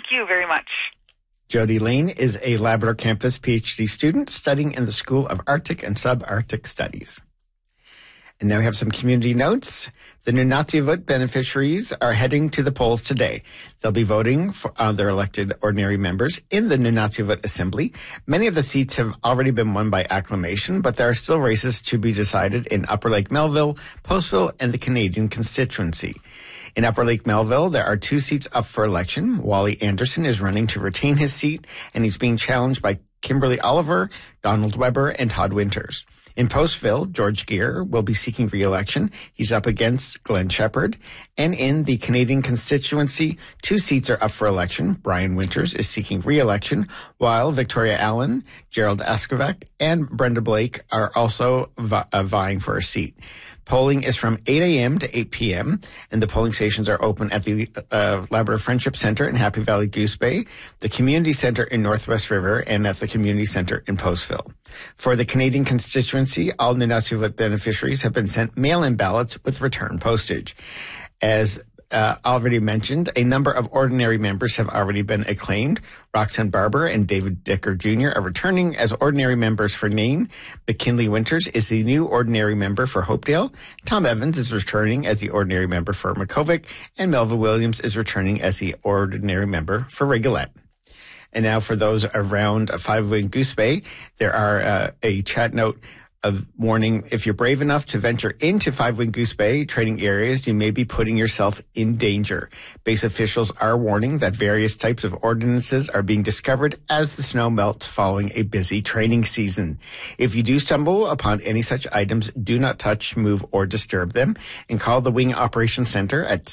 Thank you very much. Jody Lane is a Labrador Campus PhD student studying in the School of Arctic and Subarctic Studies. And now we have some community notes. The Nunatsiavut beneficiaries are heading to the polls today. They'll be voting for their elected ordinary members in the Nunatsiavut Assembly. Many of the seats have already been won by acclamation, but there are still races to be decided in Upper Lake Melville, Postville, and the Canadian constituency. In Upper Lake Melville, there are 2 seats up for election. Wally Anderson is running to retain his seat, and he's being challenged by Kimberly Oliver, Donald Weber, and Todd Winters. In Postville, George Gear will be seeking re-election. He's up against Glenn Shepard. And in the Canadian constituency, 2 seats are up for election. Brian Winters is seeking re-election, while Victoria Allen, Gerald Eskovec, and Brenda Blake are also vying for a seat. Polling is from 8 a.m. to 8 p.m., and the polling stations are open at the Labrador Friendship Center in Happy Valley Goose Bay, the Community Center in Northwest River, and at the Community Center in Postville. For the Canadian constituency, all Nunatsiavut beneficiaries have been sent mail-in ballots with return postage. As already mentioned, a number of ordinary members have already been acclaimed. Roxanne Barber and David Dicker Jr. are returning as ordinary members for Nain. McKinley Winters is the new ordinary member for Hopedale. Tom Evans is returning as the ordinary member for Makovic. And Melva Williams is returning as the ordinary member for Rigolette. And now for those around Five Wing Goose Bay, there are a chat note of warning. If you're brave enough to venture into Five Wing Goose Bay training areas, you may be putting yourself in danger. Base officials are warning that various types of ordinances are being discovered as the snow melts following a busy training season. If you do stumble upon any such items, do not touch, move, or disturb them, and call the Wing Operations Center at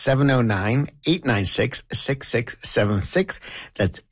709-896-6676. That's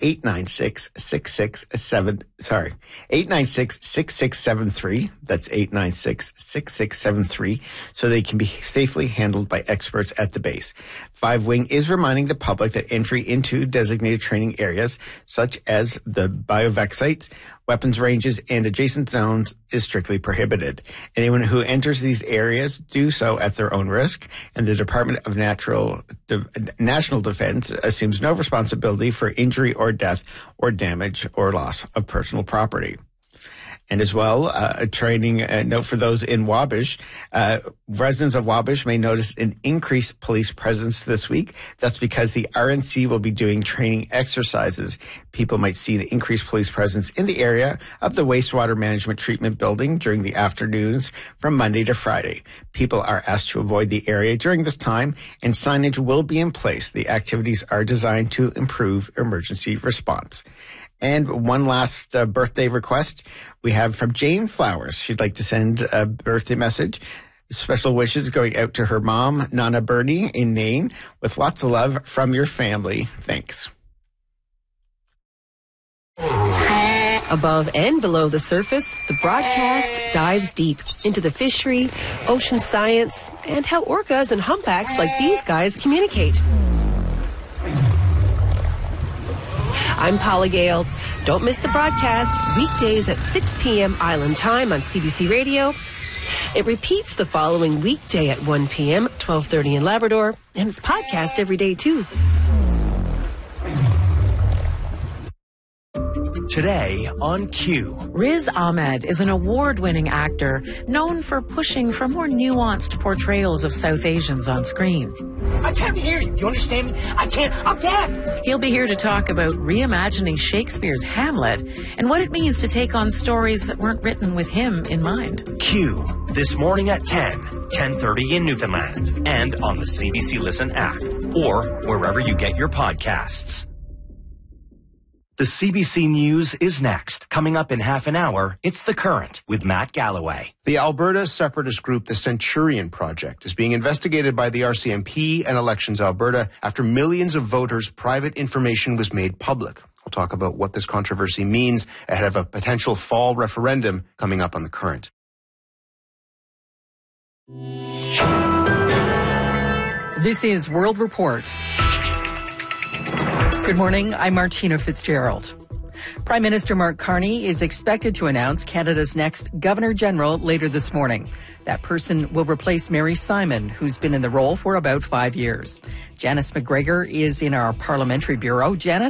896-6673. That's 896-6673, so they can be safely handled by experts at the base. Five Wing is reminding the public that entry into designated training areas, such as the BioVac sites, weapons ranges, and adjacent zones, is strictly prohibited. Anyone who enters these areas do so at their own risk, and the Department of National Defense assumes no responsibility for injury or death or damage or loss of personal property. And as well, a training note for those in Wabash. Residents of Wabash may notice an increased police presence this week. That's because the RNC will be doing training exercises. People might see the increased police presence in the area of the wastewater management treatment building during the afternoons from Monday to Friday. People are asked to avoid the area during this time, and signage will be in place. The activities are designed to improve emergency response. And one last birthday request we have from Jane Flowers. She'd like to send a birthday message. Special wishes going out to her mom, Nana Bernie, in Nain, with lots of love from your family. Thanks. Above and below the surface, the broadcast dives deep into the fishery, ocean science, and how orcas and humpbacks like these guys communicate. I'm Paula Gale. Don't miss the broadcast weekdays at 6 p.m. Island Time on CBC Radio. It repeats the following weekday at 1 p.m., 12:30 in Labrador, and it's podcast every day, too. Today on Q. Riz Ahmed is an award-winning actor known for pushing for more nuanced portrayals of South Asians on screen. I can't hear you. Do you understand me? I can't. I'm deaf. He'll be here to talk about reimagining Shakespeare's Hamlet and what it means to take on stories that weren't written with him in mind. Q. This morning at 10:30 in Newfoundland, and on the CBC Listen app, or wherever you get your podcasts. The CBC News is next. Coming up in half an hour, it's The Current with Matt Galloway. The Alberta separatist group, the Centurion Project, is being investigated by the RCMP and Elections Alberta after millions of voters' private information was made public. We'll talk about what this controversy means ahead of a potential fall referendum coming up on The Current. This is World Report. Good morning, I'm Martina Fitzgerald. Prime Minister Mark Carney is expected to announce Canada's next Governor-General later this morning. That person will replace Mary Simon, who's been in the role for about 5 years. Janice McGregor is in our Parliamentary Bureau. Janice?